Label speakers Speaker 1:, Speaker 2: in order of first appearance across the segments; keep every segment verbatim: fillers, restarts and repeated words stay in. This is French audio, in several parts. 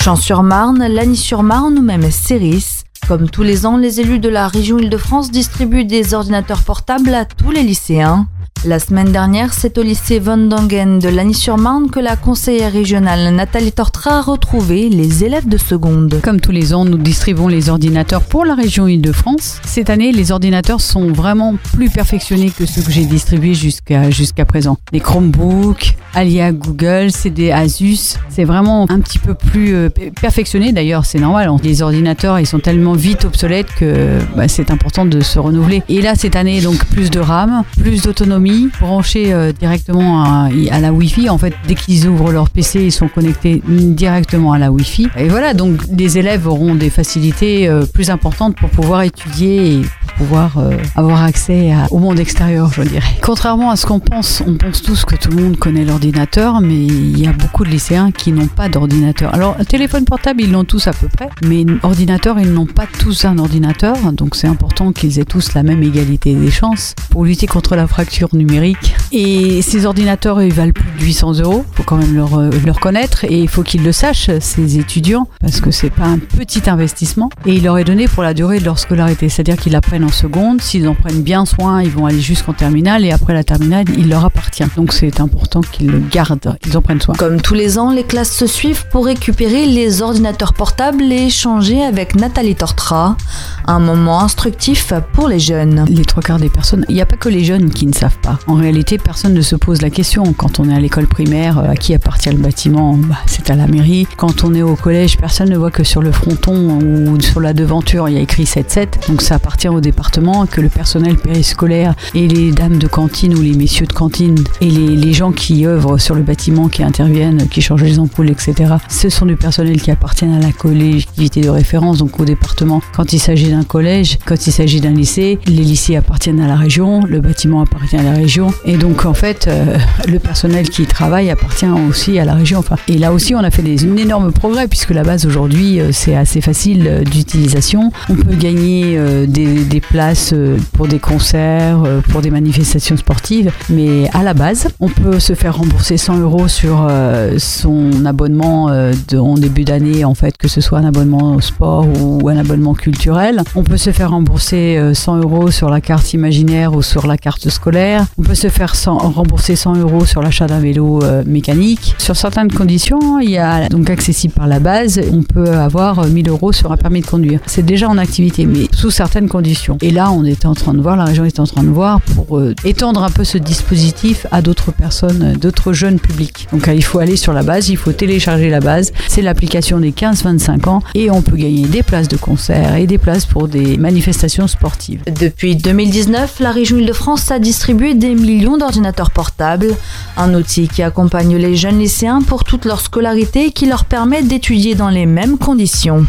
Speaker 1: Champs-sur-Marne, Lagny-sur-Marne ou même Céris. Comme tous les ans, les élus de la région Île-de-France distribuent des ordinateurs portables à tous les lycéens. La semaine dernière, c'est au lycée Von Dongen de Lagny-sur-Marne que la conseillère régionale Nathalie Tortra a retrouvé les élèves de seconde.
Speaker 2: Comme tous les ans, nous distribuons les ordinateurs pour la région Île-de-France. Cette année, les ordinateurs sont vraiment plus perfectionnés que ceux que j'ai distribués jusqu'à, jusqu'à présent. Les Chromebooks, Alia Google, c'est des Asus. C'est vraiment un petit peu plus euh, perfectionné. D'ailleurs, c'est normal. Les ordinateurs, ils sont tellement vite obsolètes que bah, c'est important de se renouveler. Et là, cette année, donc plus de RAM, plus d'autonomie, branchés euh, directement à, à la Wi-Fi. En fait, dès qu'ils ouvrent leur P C, ils sont connectés directement à la Wi-Fi. Et voilà, donc les élèves auront des facilités euh, plus importantes pour pouvoir étudier et pour pouvoir euh, avoir accès à, au monde extérieur, je dirais. Contrairement à ce qu'on pense, on pense tous que tout le monde connaît l'ordinateur, mais il y a beaucoup de lycéens qui n'ont pas d'ordinateur. Alors, un téléphone portable, ils l'ont tous à peu près, mais ordinateur, ils n'ont pas tous un ordinateur, donc c'est important qu'ils aient tous la même égalité des chances pour lutter contre la fracture numérique. Et ces ordinateurs, ils valent plus de huit cents euros. Il faut quand même leur, leur connaître et il faut qu'ils le sachent, ces étudiants, parce que c'est pas un petit investissement. Et il leur est donné pour la durée de leur scolarité, c'est-à-dire qu'ils l'apprennent en seconde. S'ils en prennent bien soin, ils vont aller jusqu'en terminale et après la terminale, il leur appartient. Donc c'est important qu'ils le gardent, qu'ils en prennent soin.
Speaker 1: Comme tous les ans, les classes se suivent pour récupérer les ordinateurs portables et échanger avec Nathalie Tortra. Un moment instructif pour les jeunes.
Speaker 2: Les trois quarts des personnes, il n'y a pas que les jeunes qui ne savent pas. En réalité, personne ne se pose la question. Quand on est à l'école primaire, à qui appartient le bâtiment ? Bah, c'est à la mairie. Quand on est au collège, personne ne voit que sur le fronton ou sur la devanture, il y a écrit sept sept. Donc ça appartient au département, que le personnel périscolaire et les dames de cantine ou les messieurs de cantine et les, les gens qui œuvrent sur le bâtiment, qui interviennent, qui changent les ampoules, et cetera. Ce sont du personnel qui appartiennent à la collectivité de référence, donc au département. Quand il s'agit d'un collège, quand il s'agit d'un lycée, les lycées appartiennent à la région, le bâtiment appartient à la région. Et donc, en fait, euh, le personnel qui y travaille appartient aussi à la région. Enfin, et là aussi, on a fait des énormes progrès puisque la base aujourd'hui, euh, c'est assez facile euh, d'utilisation. On peut gagner euh, des, des places euh, pour des concerts, euh, pour des manifestations sportives. Mais à la base, on peut se faire rembourser cent euros sur euh, son abonnement euh, de, en début d'année, en fait, que ce soit un abonnement au sport ou un abonnement culturel. On peut se faire rembourser euh, cent euros sur la carte imaginaire ou sur la carte scolaire. On peut se faire cent, rembourser cent euros sur l'achat d'un vélo euh, mécanique. Sur certaines conditions, il y a donc accessible par la base, on peut avoir mille euros sur un permis de conduire. C'est déjà en activité, mais sous certaines conditions. Et là, on est en train de voir, la région est en train de voir pour euh, étendre un peu ce dispositif à d'autres personnes, d'autres jeunes publics. Donc il faut aller sur la base, il faut télécharger la base. C'est l'application des quinze vingt-cinq ans et on peut gagner des places de concert et des places pour des manifestations sportives.
Speaker 1: Depuis deux mille dix-neuf, la région Île-de-France a distribué des millions d'ordinateurs portables, un outil qui accompagne les jeunes lycéens pour toute leur scolarité et qui leur permet d'étudier dans les mêmes conditions.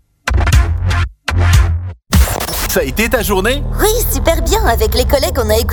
Speaker 3: Ça a été ta journée ?
Speaker 4: Oui, super bien. Avec les collègues, on a écouté